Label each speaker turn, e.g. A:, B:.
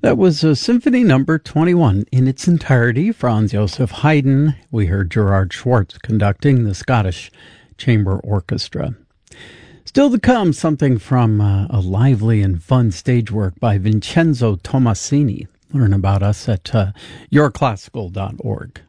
A: That was Symphony Number 21 in its entirety, Franz Joseph Haydn. We heard Gerard Schwartz conducting the Scottish Chamber Orchestra. Still to come, something from a lively and fun stage work by Vincenzo Tommasini. Learn about us at yourclassical.org.